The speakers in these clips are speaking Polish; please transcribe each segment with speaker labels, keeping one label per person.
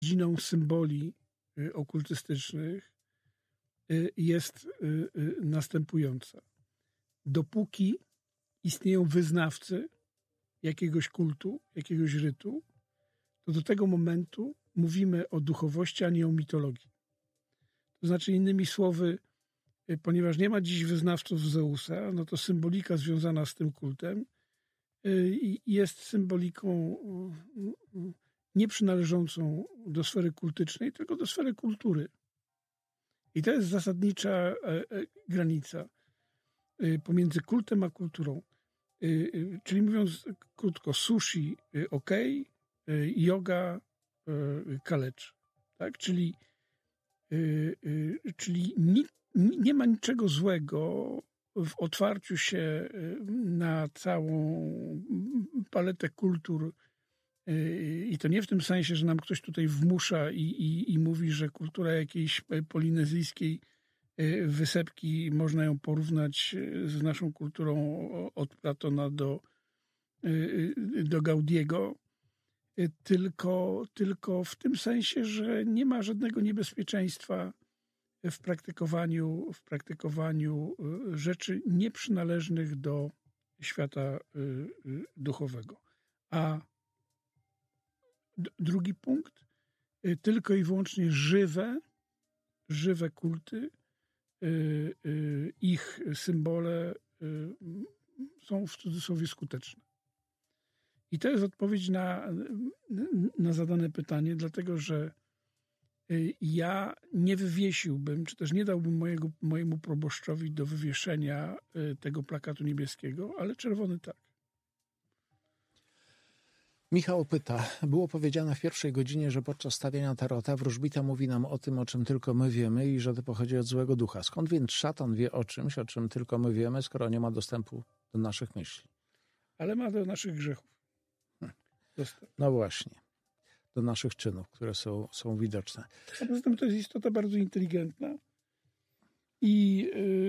Speaker 1: dziedziną symboli okultystycznych jest następująca. Dopóki istnieją wyznawcy jakiegoś kultu, jakiegoś rytu, to do tego momentu mówimy o duchowości, a nie o mitologii. To znaczy, innymi słowy, ponieważ nie ma dziś wyznawców Zeusa, no to symbolika związana z tym kultem jest symboliką nie przynależącą do sfery kultycznej, tylko do sfery kultury. I to jest zasadnicza granica pomiędzy kultem a kulturą. Czyli mówiąc krótko, sushi ok, yoga kaleczy. Tak? Czyli nie ma niczego złego w otwarciu się na całą paletę kultur. I to nie w tym sensie, że nam ktoś tutaj wmusza i mówi, że kultura jakiejś polinezyjskiej wysepki można ją porównać z naszą kulturą od Platona do Gaudiego, tylko w tym sensie, że nie ma żadnego niebezpieczeństwa w praktykowaniu rzeczy nieprzynależnych do świata duchowego. A drugi punkt, tylko i wyłącznie żywe kulty, ich symbole są w cudzysłowie skuteczne. I to jest odpowiedź na zadane pytanie, dlatego że ja nie wywiesiłbym, czy też nie dałbym mojemu proboszczowi do wywieszenia tego plakatu niebieskiego, ale czerwony tak.
Speaker 2: Michał pyta, było powiedziane w pierwszej godzinie, że podczas stawiania tarota wróżbita mówi nam o tym, o czym tylko my wiemy i że to pochodzi od złego ducha. Skąd więc szatan wie o czymś, o czym tylko my wiemy, skoro nie ma dostępu do naszych myśli?
Speaker 1: Ale ma do naszych grzechów.
Speaker 2: No właśnie. Do naszych czynów, które są widoczne.
Speaker 1: A poza tym to jest istota bardzo inteligentna i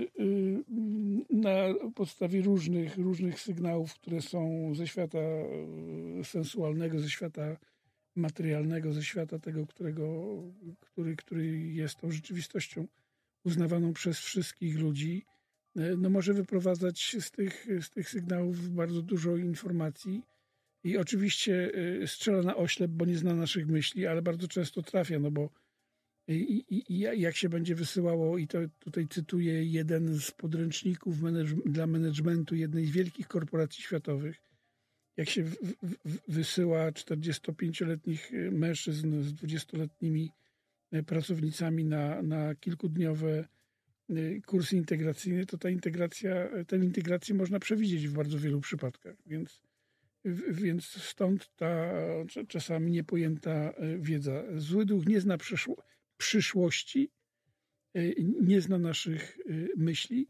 Speaker 1: na podstawie różnych sygnałów, które są ze świata sensualnego, ze świata materialnego, ze świata tego, który jest tą rzeczywistością uznawaną przez wszystkich ludzi, no może wyprowadzać z tych sygnałów bardzo dużo informacji. I oczywiście strzela na oślep, bo nie zna naszych myśli, ale bardzo często trafia, no bo jak się będzie wysyłało, i to tutaj cytuję jeden z podręczników dla managementu jednej z wielkich korporacji światowych, jak się wysyła 45-letnich mężczyzn z 20-letnimi pracownicami na kilkudniowe kursy integracyjne, to tę integrację można przewidzieć w bardzo wielu przypadkach, więc stąd ta czasami niepojęta wiedza. Zły duch nie zna przyszłości, nie zna naszych myśli,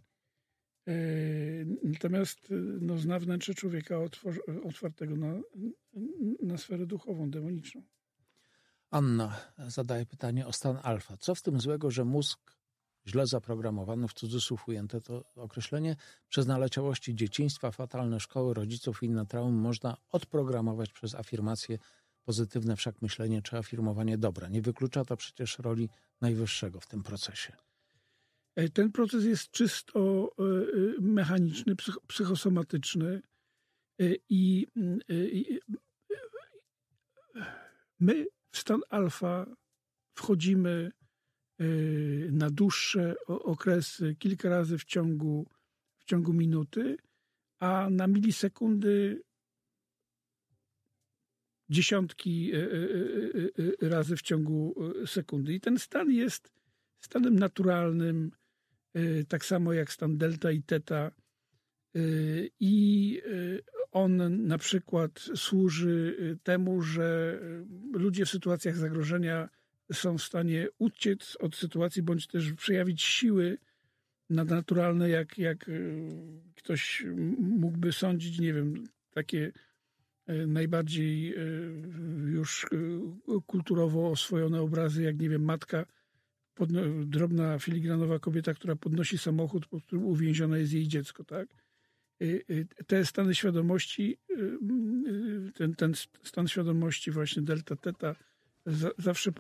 Speaker 1: natomiast zna wnętrze człowieka otwartego na sferę duchową, demoniczną.
Speaker 2: Anna zadaje pytanie o stan alfa. Co w tym złego, że mózg źle zaprogramowany, w cudzysłów ujęte to określenie, przez naleciałości dzieciństwa, fatalne szkoły, rodziców i inne traumy można odprogramować przez afirmacje pozytywne, wszakmyślenie czy afirmowanie dobra. Nie wyklucza to przecież roli Najwyższego w tym procesie.
Speaker 1: Ten proces jest czysto mechaniczny, psychosomatyczny i my w stan alfa wchodzimy na dłuższe okresy, kilka razy w ciągu minuty, a na milisekundy dziesiątki razy w ciągu sekundy. I ten stan jest stanem naturalnym, tak samo jak stan delta i teta. I on na przykład służy temu, że ludzie w sytuacjach zagrożenia są w stanie uciec od sytuacji, bądź też przejawić siły nadnaturalne, jak ktoś mógłby sądzić, nie wiem, takie najbardziej już kulturowo oswojone obrazy, jak, nie wiem, matka, drobna filigranowa kobieta, która podnosi samochód, pod którym uwięzione jest jej dziecko, tak? Te stany świadomości, ten stan świadomości właśnie delta, teta, zawsze